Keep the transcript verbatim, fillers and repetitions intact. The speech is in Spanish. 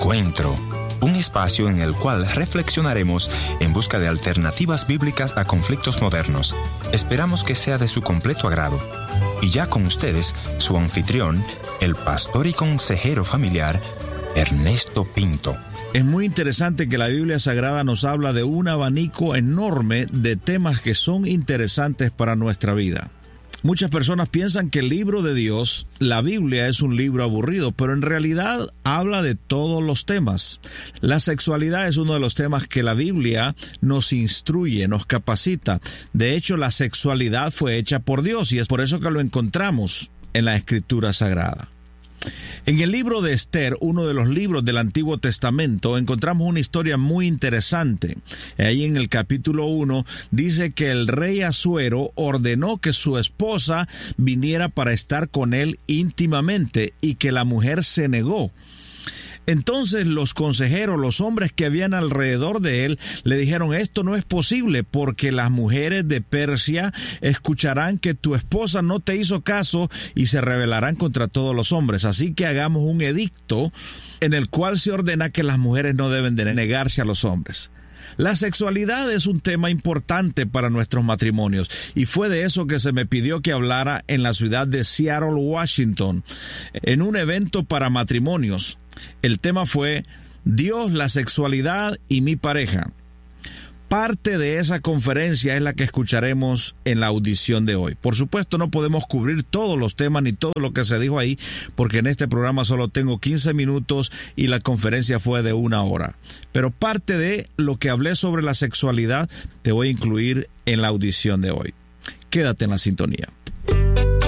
Encuentro, un espacio en el cual reflexionaremos en busca de alternativas bíblicas a conflictos modernos. Esperamos que sea de su completo agrado. Y ya con ustedes, su anfitrión, el pastor y consejero familiar, Ernesto Pinto. Es muy interesante que la Biblia Sagrada nos habla de un abanico enorme de temas que son interesantes para nuestra vida. Muchas personas piensan que el libro de Dios, la Biblia, es un libro aburrido, pero en realidad habla de todos los temas. La sexualidad es uno de los temas que la Biblia nos instruye, nos capacita. De hecho, la sexualidad fue hecha por Dios y es por eso que lo encontramos en la Escritura Sagrada. En el libro de Esther, uno de los libros del Antiguo Testamento, encontramos una historia muy interesante. Ahí en el capítulo uno dice que el rey Asuero ordenó que su esposa viniera para estar con él íntimamente y que la mujer se negó. Entonces los consejeros, los hombres que habían alrededor de él, le dijeron: esto no es posible porque las mujeres de Persia escucharán que tu esposa no te hizo caso y se rebelarán contra todos los hombres. Así que hagamos un edicto en el cual se ordena que las mujeres no deben de negarse a los hombres. La sexualidad es un tema importante para nuestros matrimonios y fue de eso que se me pidió que hablara en la ciudad de Seattle, Washington, en un evento para matrimonios. El tema fue Dios, la sexualidad y mi pareja. Parte de esa conferencia es la que escucharemos en la audición de hoy. Por supuesto, no podemos cubrir todos los temas ni todo lo que se dijo ahí, porque en este programa solo tengo quince minutos y la conferencia fue de una hora. Pero parte de lo que hablé sobre la sexualidad te voy a incluir en la audición de hoy. Quédate en la sintonía.